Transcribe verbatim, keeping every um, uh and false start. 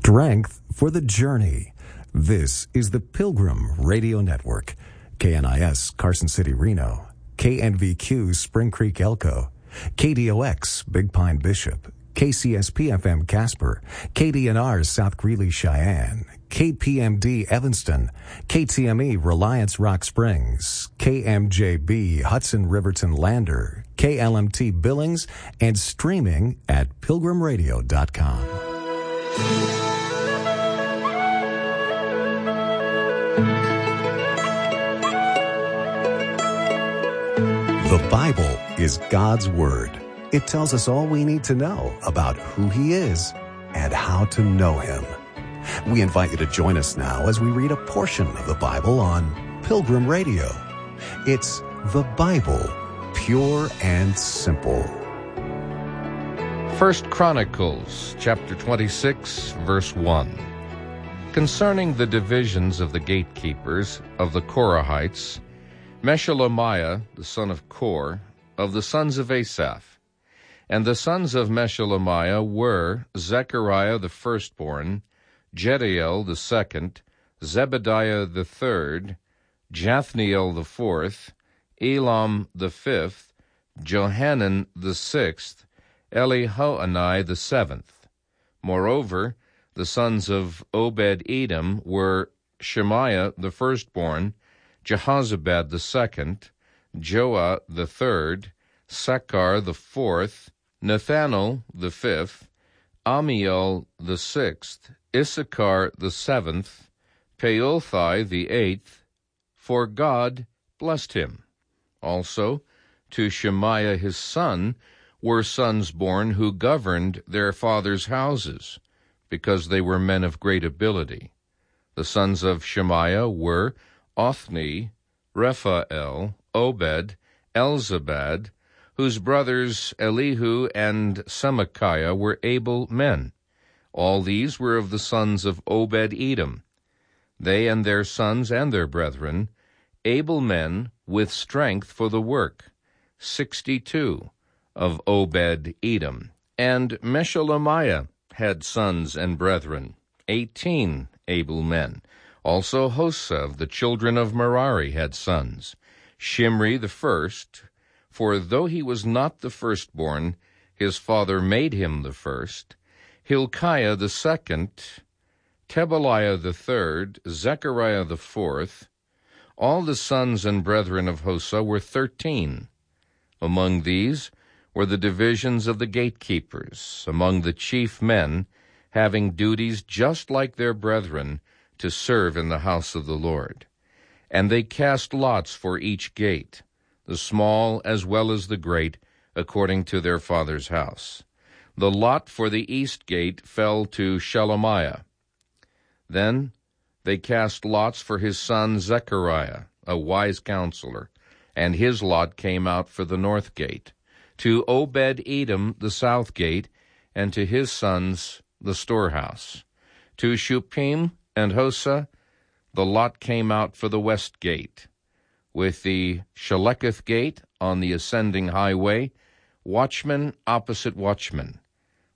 strength for the journey. This is the Pilgrim Radio Network. K N I S Carson City, Reno. K N V Q Spring Creek, Elko. K D O X Big Pine, Bishop. K C S P F M Casper. K D N R South Greeley, Cheyenne. K P M D Evanston. K T M E Reliance Rock Springs. K M J B Hudson Riverton Lander. K L M T Billings, and streaming at pilgrim radio dot com. The Bible is God's Word. It tells us all we need to know about who He is and how to know Him. We invite you to join us now as we read a portion of the Bible on Pilgrim Radio. It's the Bible, pure and simple. First Chronicles, chapter twenty-six, verse one. Concerning the divisions of the gatekeepers of the Korahites, Meshelemiah, the son of Kor, of the sons of Asaph. And the sons of Meshelemiah were Zechariah the firstborn, Jediel the second, Zebediah the third, Jathniel the fourth, Elam the fifth, Johanan the sixth, Elihoenai the seventh. Moreover, the sons of Obed-Edom were Shemaiah the firstborn, Jehozabad the second, Joah the third, Sechar the fourth, Nethanel the fifth, Amiel the sixth, Issachar the seventh, Peothai the eighth, for God blessed him. Also, to Shemaiah his son were sons born who governed their father's houses, because they were men of great ability. The sons of Shemaiah were Othni, Rephael, Obed, Elzabad, whose brothers Elihu and Semachiah were able men. All these were of the sons of Obed-Edom. They and their sons and their brethren, able men with strength for the work, sixty-two of Obed-Edom. And Meshelemiah had sons and brethren, eighteen able men. Also Hosa of the children of Merari had sons, Shimri the first, for though he was not the firstborn, his father made him the first, Hilkiah the second, Tebaliah the third, Zechariah the fourth. All the sons and brethren of Hosa were thirteen. Among these were the divisions of the gatekeepers, among the chief men, having duties just like their brethren, to serve in the house of the Lord. And they cast lots for each gate, the small as well as the great, according to their father's house. The lot for the east gate fell to Shelemiah. Then they cast lots for his son Zechariah, a wise counselor, and his lot came out for the north gate, to Obed-Edom the south gate, and to his sons the storehouse. To Shuppim and Hosa the lot came out for the west gate, with the Sheleketh gate on the ascending highway, watchman opposite watchman.